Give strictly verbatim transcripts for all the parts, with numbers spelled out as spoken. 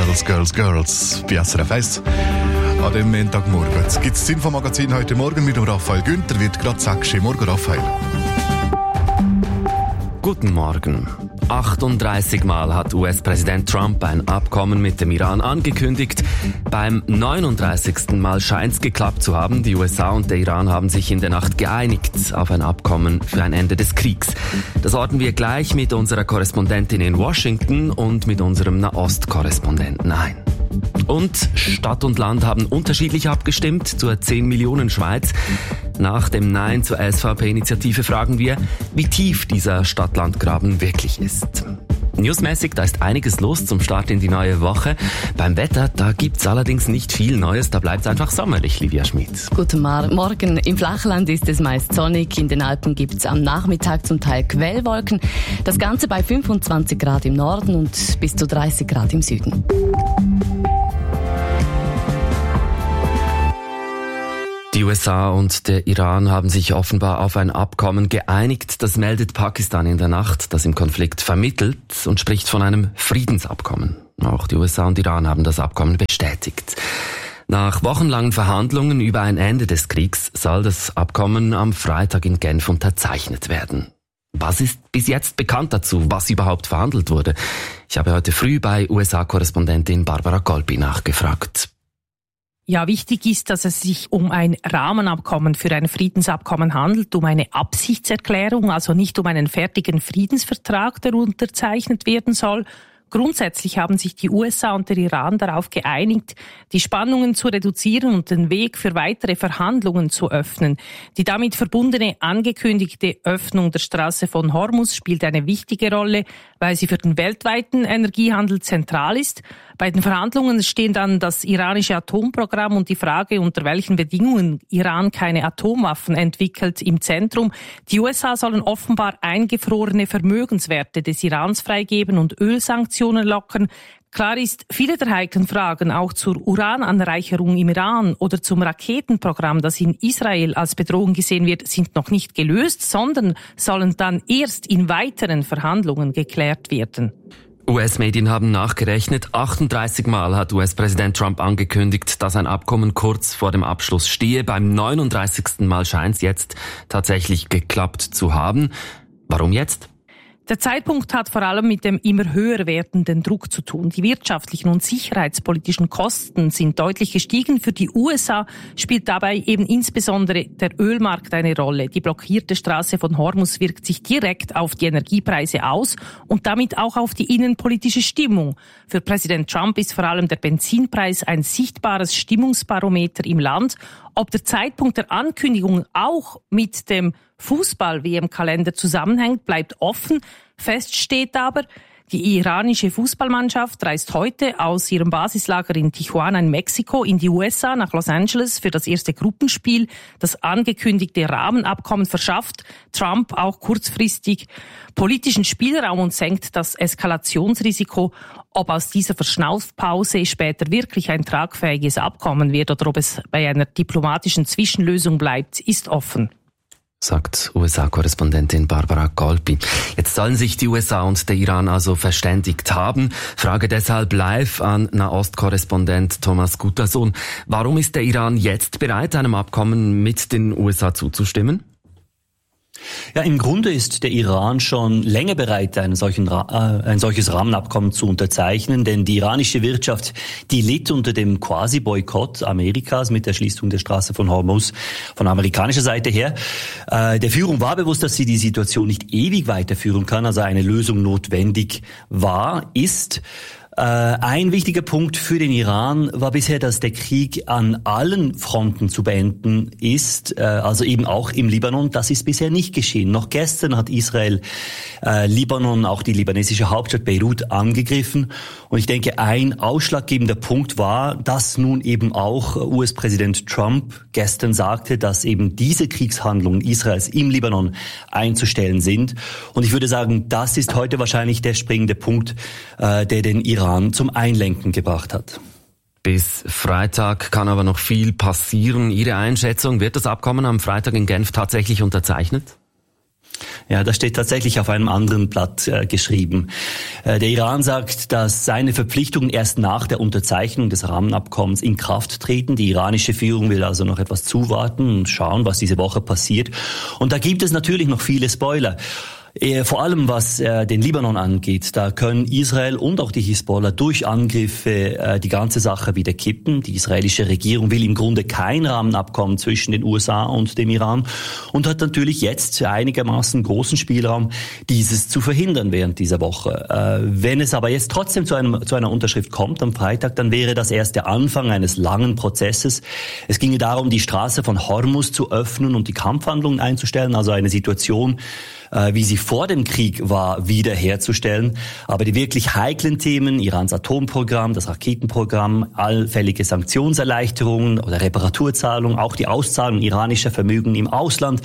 Girls, Girls, Girls bei S R F eins. An dem Montagmorgen. Jetzt gibt es das Infomagazin heute Morgen mit dem Raphael Günther. Wird gerade sechs Uhr. Morgen, Raphael. Guten Morgen. achtunddreißig Mal hat U S-Präsident Trump ein Abkommen mit dem Iran angekündigt. Beim neununddreißigsten Mal scheint es geklappt zu haben. Die U S A und der Iran haben sich in der Nacht geeinigt auf ein Abkommen für ein Ende des Kriegs. Das ordnen wir gleich mit unserer Korrespondentin in Washington und mit unserem Nahost-Korrespondenten ein. Und Stadt und Land haben unterschiedlich abgestimmt zur zehn Millionen Schweiz. Nach dem Nein zur S V P-Initiative fragen wir, wie tief dieser Stadt-Land-Graben wirklich ist. Newsmäßig, da ist einiges los zum Start in die neue Woche. Beim Wetter, da gibt's allerdings nicht viel Neues, da bleibt's einfach sommerlich, Livia Schmid. Guten Morgen. Im Flachland ist es meist sonnig, in den Alpen gibt's am Nachmittag zum Teil Quellwolken. Das Ganze bei fünfundzwanzig Grad im Norden und bis zu dreißig Grad im Süden. Die U S A und der Iran haben sich offenbar auf ein Abkommen geeinigt. Das meldet Pakistan in der Nacht, das im Konflikt vermittelt und spricht von einem Friedensabkommen. Auch die U S A und Iran haben das Abkommen bestätigt. Nach wochenlangen Verhandlungen über ein Ende des Kriegs soll das Abkommen am Freitag in Genf unterzeichnet werden. Was ist bis jetzt bekannt dazu, was überhaupt verhandelt wurde? Ich habe heute früh bei U S A-Korrespondentin Barbara Golbi nachgefragt. Ja, wichtig ist, dass es sich um ein Rahmenabkommen für ein Friedensabkommen handelt, um eine Absichtserklärung, also nicht um einen fertigen Friedensvertrag, der unterzeichnet werden soll. Grundsätzlich haben sich die U S A und der Iran darauf geeinigt, die Spannungen zu reduzieren und den Weg für weitere Verhandlungen zu öffnen. Die damit verbundene angekündigte Öffnung der Straße von Hormuz spielt eine wichtige Rolle, weil sie für den weltweiten Energiehandel zentral ist. Bei den Verhandlungen stehen dann das iranische Atomprogramm und die Frage, unter welchen Bedingungen Iran keine Atomwaffen entwickelt, im Zentrum. Die U S A sollen offenbar eingefrorene Vermögenswerte des Irans freigeben und Ölsanktionen lockern. Klar ist, viele der heiklen Fragen auch zur Urananreicherung im Iran oder zum Raketenprogramm, das in Israel als Bedrohung gesehen wird, sind noch nicht gelöst, sondern sollen dann erst in weiteren Verhandlungen geklärt werden. U S-Medien haben nachgerechnet, achtunddreißig Mal hat U S-Präsident Trump angekündigt, dass ein Abkommen kurz vor dem Abschluss stehe. Beim neununddreißigsten Mal scheint es jetzt tatsächlich geklappt zu haben. Warum jetzt? Der Zeitpunkt hat vor allem mit dem immer höher werdenden Druck zu tun. Die wirtschaftlichen und sicherheitspolitischen Kosten sind deutlich gestiegen. Für die U S A spielt dabei eben insbesondere der Ölmarkt eine Rolle. Die blockierte Straße von Hormuz wirkt sich direkt auf die Energiepreise aus und damit auch auf die innenpolitische Stimmung. Für Präsident Trump ist vor allem der Benzinpreis ein sichtbares Stimmungsbarometer im Land. Ob der Zeitpunkt der Ankündigung auch mit dem Fußball-W M-Kalender zusammenhängt, bleibt offen. Fest steht aber, die iranische Fußballmannschaft reist heute aus ihrem Basislager in Tijuana in Mexiko in die U S A nach Los Angeles für das erste Gruppenspiel. Das angekündigte Rahmenabkommen verschafft Trump auch kurzfristig politischen Spielraum und senkt das Eskalationsrisiko. Ob aus dieser Verschnaufpause später wirklich ein tragfähiges Abkommen wird oder ob es bei einer diplomatischen Zwischenlösung bleibt, ist offen. Sagt U S A-Korrespondentin Barbara Golbi. Jetzt sollen sich die U S A und der Iran also verständigt haben. Frage deshalb live an Nahost-Korrespondent Thomas Guttersohn. Warum ist der Iran jetzt bereit, einem Abkommen mit den U S A zuzustimmen? Ja, im Grunde ist der Iran schon länger bereit, einen solchen, äh, ein solches Rahmenabkommen zu unterzeichnen, denn die iranische Wirtschaft, die litt unter dem Quasi-Boykott Amerikas mit der Schließung der Straße von Hormuz von amerikanischer Seite her. Äh, der Führung war bewusst, dass sie die Situation nicht ewig weiterführen kann, also eine Lösung notwendig war, ist. Ein wichtiger Punkt für den Iran war bisher, dass der Krieg an allen Fronten zu beenden ist, also eben auch im Libanon. Das ist bisher nicht geschehen. Noch gestern hat Israel äh, Libanon, auch die libanesische Hauptstadt Beirut, angegriffen. Und ich denke, ein ausschlaggebender Punkt war, dass nun eben auch U S-Präsident Trump gestern sagte, dass eben diese Kriegshandlungen Israels im Libanon einzustellen sind. Und ich würde sagen, das ist heute wahrscheinlich der springende Punkt, äh, der den Iran zum Einlenken gebracht hat. Bis Freitag kann aber noch viel passieren. Ihre Einschätzung, wird das Abkommen am Freitag in Genf tatsächlich unterzeichnet? Ja, das steht tatsächlich auf einem anderen Blatt äh, geschrieben. Äh, der Iran sagt, dass seine Verpflichtungen erst nach der Unterzeichnung des Rahmenabkommens in Kraft treten. Die iranische Führung will also noch etwas zuwarten und schauen, was diese Woche passiert. Und da gibt es natürlich noch viele Spoiler. Vor allem was äh, den Libanon angeht, da können Israel und auch die Hisbollah durch Angriffe äh, die ganze Sache wieder kippen. Die israelische Regierung will im Grunde kein Rahmenabkommen zwischen den U S A und dem Iran und hat natürlich jetzt einigermaßen großen Spielraum, dieses zu verhindern während dieser Woche. Äh, wenn es aber jetzt trotzdem zu, einem, zu einer Unterschrift kommt am Freitag, dann wäre das erst der Anfang eines langen Prozesses. Es ginge darum, die Straße von Hormuz zu öffnen und die Kampfhandlungen einzustellen, also eine Situation, wie sie vor dem Krieg war, wiederherzustellen. Aber die wirklich heiklen Themen, Irans Atomprogramm, das Raketenprogramm, allfällige Sanktionserleichterungen oder Reparaturzahlungen, auch die Auszahlung iranischer Vermögen im Ausland,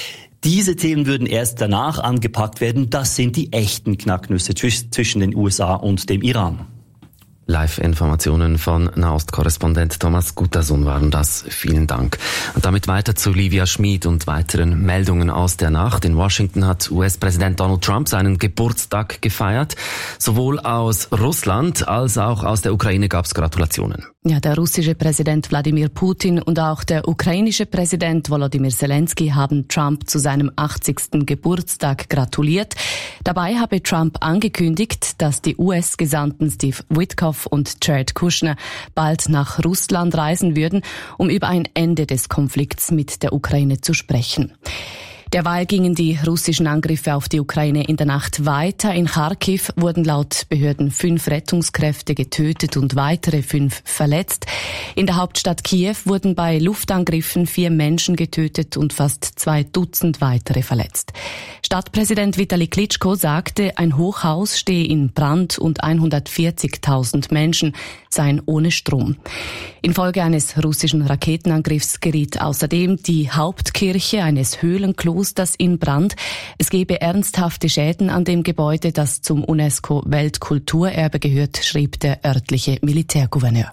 diese Themen würden erst danach angepackt werden. Das sind die echten Knacknüsse zwischen den U S A und dem Iran. Live-Informationen von Nahost-Korrespondent Thomas Gutasun waren das. Vielen Dank. Und damit weiter zu Livia Schmid und weiteren Meldungen aus der Nacht. In Washington hat U S-Präsident Donald Trump seinen Geburtstag gefeiert. Sowohl aus Russland als auch aus der Ukraine gab es Gratulationen. Ja, der russische Präsident Wladimir Putin und auch der ukrainische Präsident Volodymyr Zelensky haben Trump zu seinem achtzigsten Geburtstag gratuliert. Dabei habe Trump angekündigt, dass die U S-Gesandten Steve Witkoff und Jared Kushner bald nach Russland reisen würden, um über ein Ende des Konflikts mit der Ukraine zu sprechen. Derweil gingen die russischen Angriffe auf die Ukraine in der Nacht weiter. In Kharkiv wurden laut Behörden fünf Rettungskräfte getötet und weitere fünf verletzt. In der Hauptstadt Kiew wurden bei Luftangriffen vier Menschen getötet und fast zwei Dutzend weitere verletzt. Stadtpräsident Vitali Klitschko sagte, ein Hochhaus stehe in Brand und hundertvierzigtausend Menschen seien ohne Strom. Infolge eines russischen Raketenangriffs geriet außerdem die Hauptkirche eines Höhlenklosters in Brand. Es gebe ernsthafte Schäden an dem Gebäude, das zum UNESCO-Weltkulturerbe gehört, schrieb der örtliche Militärgouverneur.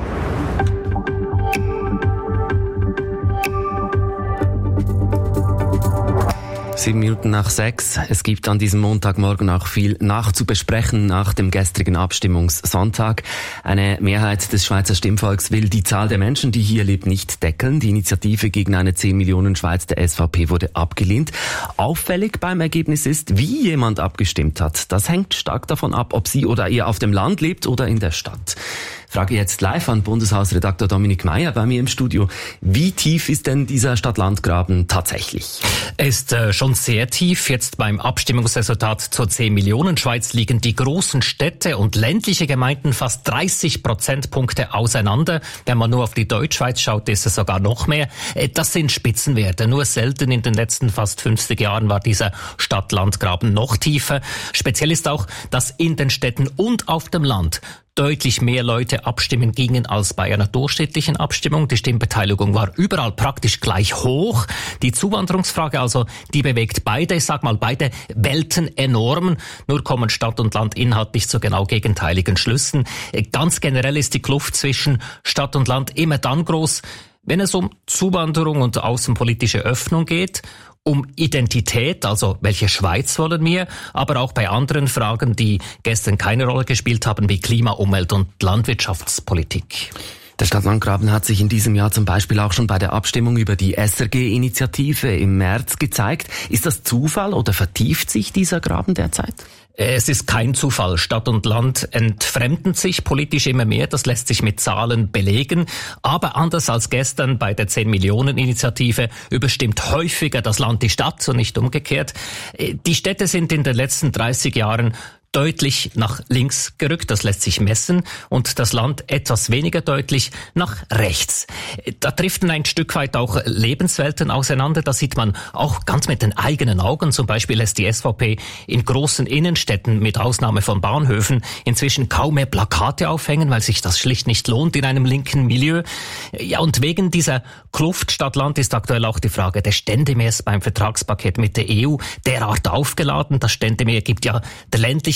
Sieben Minuten nach sechs. Es gibt an diesem Montagmorgen auch viel nachzubesprechen nach dem gestrigen Abstimmungssonntag. Eine Mehrheit des Schweizer Stimmvolks will die Zahl der Menschen, die hier lebt, nicht deckeln. Die Initiative gegen eine zehn Millionen Schweiz der S V P wurde abgelehnt. Auffällig beim Ergebnis ist, wie jemand abgestimmt hat. Das hängt stark davon ab, ob sie oder ihr auf dem Land lebt oder in der Stadt. Frage jetzt live an Bundeshausredakteur Dominik Meyer bei mir im Studio. Wie tief ist denn dieser Stadt-Land-Graben tatsächlich? Er ist äh, schon sehr tief. Jetzt beim Abstimmungsresultat zur zehn Millionen Schweiz liegen die großen Städte und ländliche Gemeinden fast dreißig Prozentpunkte auseinander. Wenn man nur auf die Deutschschweiz schaut, ist es sogar noch mehr. Äh, das sind Spitzenwerte. Nur selten in den letzten fast fünfzig Jahren war dieser Stadt-Land-Graben noch tiefer. Speziell ist auch, dass in den Städten und auf dem Land deutlich mehr Leute abstimmen gingen als bei einer durchschnittlichen Abstimmung. Die Stimmbeteiligung war überall praktisch gleich hoch. Die Zuwanderungsfrage also, die bewegt beide, ich sag mal beide Welten enorm. Nur kommen Stadt und Land inhaltlich zu genau gegenteiligen Schlüssen. Ganz generell ist die Kluft zwischen Stadt und Land immer dann groß, wenn es um Zuwanderung und außenpolitische Öffnung geht, um Identität, also welche Schweiz wollen wir, aber auch bei anderen Fragen, die gestern keine Rolle gespielt haben, wie Klima, Umwelt und Landwirtschaftspolitik. Der Stadt-Land-Graben hat sich in diesem Jahr zum Beispiel auch schon bei der Abstimmung über die S R G-Initiative im März gezeigt. Ist das Zufall oder vertieft sich dieser Graben derzeit? Es ist kein Zufall. Stadt und Land entfremden sich politisch immer mehr. Das lässt sich mit Zahlen belegen. Aber anders als gestern bei der zehn Millionen Initiative überstimmt häufiger das Land die Stadt und nicht umgekehrt. Die Städte sind in den letzten dreißig Jahren deutlich nach links gerückt, das lässt sich messen, und das Land etwas weniger deutlich nach rechts. Da driften ein Stück weit auch Lebenswelten auseinander, das sieht man auch ganz mit den eigenen Augen. Zum Beispiel lässt die S V P in großen Innenstädten, mit Ausnahme von Bahnhöfen, inzwischen kaum mehr Plakate aufhängen, weil sich das schlicht nicht lohnt in einem linken Milieu. Ja, und wegen dieser Kluft Stadt-Land ist aktuell auch die Frage des Ständemehrs beim Vertragspaket mit der E U derart aufgeladen. Das Ständemehr gibt ja der ländlichen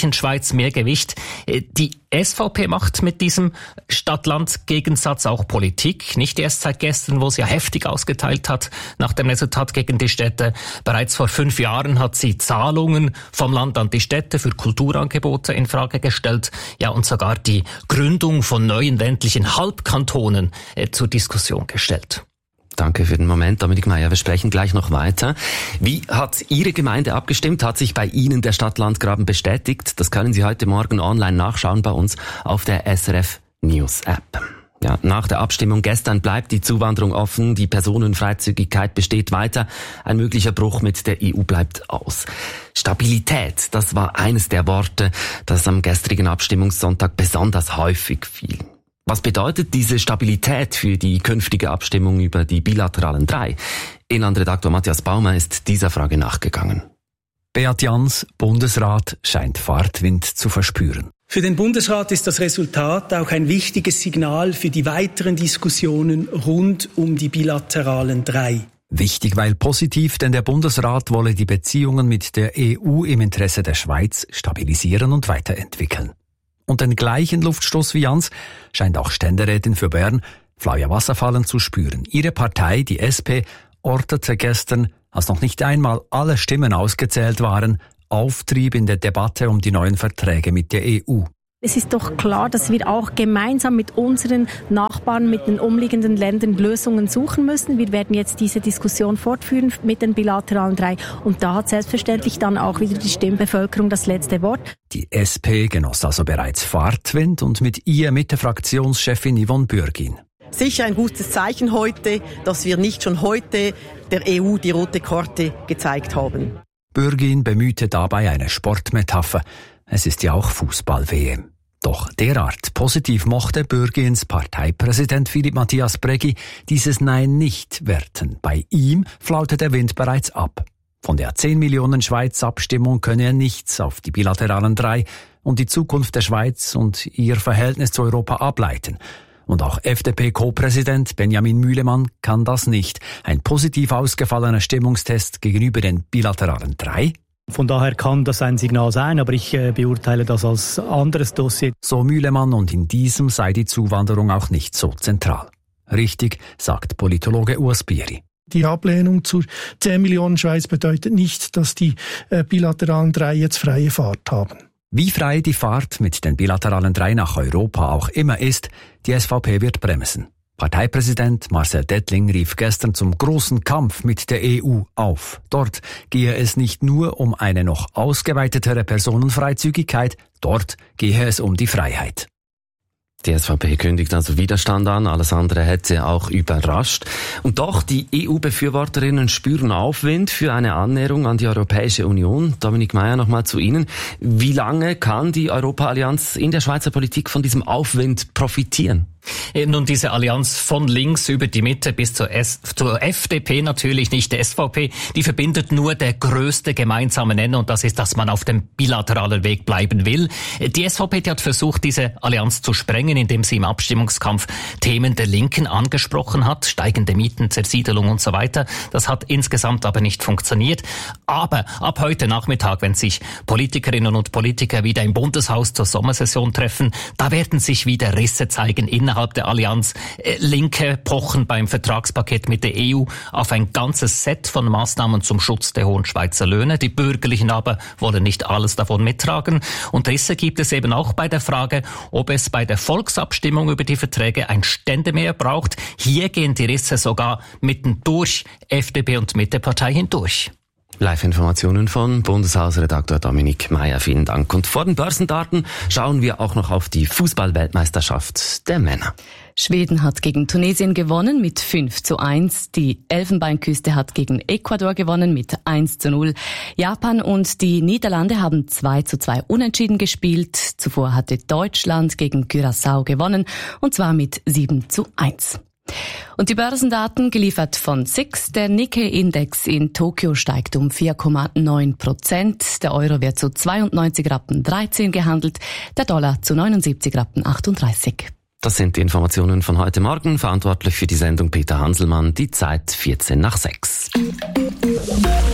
ländlichen Schweiz mehr Gewicht. Die S V P macht mit diesem Stadt-Land-Gegensatz auch Politik. Nicht erst seit gestern, wo sie ja heftig ausgeteilt hat nach dem Resultat gegen die Städte. Bereits vor fünf Jahren hat sie Zahlungen vom Land an die Städte für Kulturangebote in Frage gestellt. Ja, und sogar die Gründung von neuen ländlichen Halbkantonen äh, zur Diskussion gestellt. Danke für den Moment, Dominik Meier. Wir sprechen gleich noch weiter. Wie hat Ihre Gemeinde abgestimmt? Hat sich bei Ihnen der Stadt-Land-Graben bestätigt? Das können Sie heute Morgen online nachschauen bei uns auf der S R F News App. Ja, nach der Abstimmung gestern bleibt die Zuwanderung offen, die Personenfreizügigkeit besteht weiter, ein möglicher Bruch mit der E U bleibt aus. Stabilität, das war eines der Worte, das am gestrigen Abstimmungssonntag besonders häufig fiel. Was bedeutet diese Stabilität für die künftige Abstimmung über die bilateralen drei? Inlandredaktor Matthias Baumer ist dieser Frage nachgegangen. Beat Jans, Bundesrat, scheint Fahrtwind zu verspüren. Für den Bundesrat ist das Resultat auch ein wichtiges Signal für die weiteren Diskussionen rund um die bilateralen drei. Wichtig, weil positiv, denn der Bundesrat wolle die Beziehungen mit der E U im Interesse der Schweiz stabilisieren und weiterentwickeln. Und den gleichen Luftstoß wie Jans scheint auch Ständerätin für Bern, Flavia Wasserfallen, zu spüren. Ihre Partei, die S P, ortete gestern, als noch nicht einmal alle Stimmen ausgezählt waren, Auftrieb in der Debatte um die neuen Verträge mit der E U. Es ist doch klar, dass wir auch gemeinsam mit unseren Nachbarn, mit den umliegenden Ländern Lösungen suchen müssen. Wir werden jetzt diese Diskussion fortführen mit den bilateralen drei. Und da hat selbstverständlich dann auch wieder die Stimmbevölkerung das letzte Wort. Die S P genoss also bereits Fahrtwind und mit ihr Mitte-Fraktionschefin Yvonne Bürgin. Sicher ein gutes Zeichen heute, dass wir nicht schon heute der E U die rote Karte gezeigt haben. Bürgin bemühte dabei eine Sportmetapher. Es ist ja auch Fußball-W M. Doch derart positiv mochte Bürgins Parteipräsident Philipp Matthias Breggi dieses Nein nicht werten. Bei ihm flaute der Wind bereits ab. Von der zehn Millionen Schweiz-Abstimmung könne er nichts auf die bilateralen drei und die Zukunft der Schweiz und ihr Verhältnis zu Europa ableiten. Und auch F D P-Co-Präsident Benjamin Mühlemann kann das nicht. Ein positiv ausgefallener Stimmungstest gegenüber den bilateralen drei? Von daher kann das ein Signal sein, aber ich äh, beurteile das als anderes Dossier. So Mühlemann, und in diesem sei die Zuwanderung auch nicht so zentral. Richtig, sagt Politologe Urs Bieri. Die Ablehnung zur zehn Millionen Schweiz bedeutet nicht, dass die äh, bilateralen drei jetzt freie Fahrt haben. Wie frei die Fahrt mit den bilateralen drei nach Europa auch immer ist, die S V P wird bremsen. Parteipräsident Marcel Dettling rief gestern zum großen Kampf mit der E U auf. Dort gehe es nicht nur um eine noch ausgeweitetere Personenfreizügigkeit, dort gehe es um die Freiheit. Die S V P kündigt also Widerstand an, alles andere hätte auch überrascht. Und doch, die E U-Befürworterinnen spüren Aufwind für eine Annäherung an die Europäische Union. Dominik Meier, nochmal zu Ihnen. Wie lange kann die Europa-Allianz in der Schweizer Politik von diesem Aufwind profitieren? Nun, diese Allianz von links über die Mitte bis zur, S- zur F D P, natürlich nicht der S V P, die verbindet nur der größte gemeinsame Nenner, und das ist, dass man auf dem bilateralen Weg bleiben will. Die S V P, die hat versucht, diese Allianz zu sprengen, indem sie im Abstimmungskampf Themen der Linken angesprochen hat, steigende Mieten, Zersiedelung und so weiter. Das hat insgesamt aber nicht funktioniert. Aber ab heute Nachmittag, wenn sich Politikerinnen und Politiker wieder im Bundeshaus zur Sommersession treffen, da werden sich wieder Risse zeigen innerhalb der Allianz. Linke pochen beim Vertragspaket mit der E U auf ein ganzes Set von Maßnahmen zum Schutz der hohen Schweizer Löhne. Die Bürgerlichen aber wollen nicht alles davon mittragen. Und Risse gibt es eben auch bei der Frage, ob es bei der Volksabstimmung über die Verträge ein Ständemehr braucht. Hier gehen die Risse sogar mitten durch F D P und Mittepartei hindurch. Live-Informationen von Bundeshausredaktor Dominik Meier. Vielen Dank. Und vor den Börsendaten schauen wir auch noch auf die Fußball-Weltmeisterschaft der Männer. Schweden hat gegen Tunesien gewonnen mit fünf zu eins. Die Elfenbeinküste hat gegen Ecuador gewonnen mit eins zu null. Japan und die Niederlande haben zwei zu zwei unentschieden gespielt. Zuvor hatte Deutschland gegen Curaçao gewonnen, und zwar mit sieben zu eins. Und die Börsendaten geliefert von S I X. Der Nikkei-Index in Tokio steigt um vier Komma neun Prozent. Der Euro wird zu zweiundneunzig Rappen dreizehn gehandelt, der Dollar zu neunundsiebzig Rappen achtunddreißig. Das sind die Informationen von heute Morgen. Verantwortlich für die Sendung Peter Hanselmann. Die Zeit vierzehn nach sechs.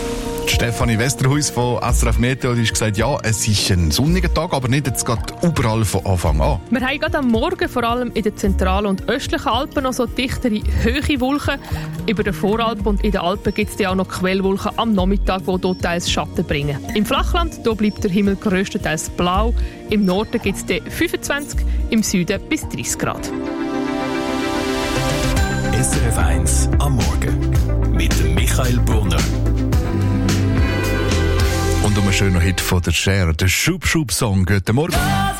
Die Stefanie Westerhuis von S R F Meteo hat gesagt, ja, es ist ein sonniger Tag, aber nicht jetzt gerade überall von Anfang an. Wir haben gerade am Morgen vor allem in den zentralen und östlichen Alpen noch so dichtere, hohe Wolken. Über den Voralpen und in den Alpen gibt es ja auch noch Quellwolken am Nachmittag, die dort teils Schatten bringen. Im Flachland da bleibt der Himmel grösstenteils blau. Im Norden gibt es fünfundzwanzig, im Süden bis dreißig Grad. S R F eins am Morgen mit dem Michael Brunner. Und um einen schönen Hit von der Cher, der Schub-Schub-Song. Guten Morgen.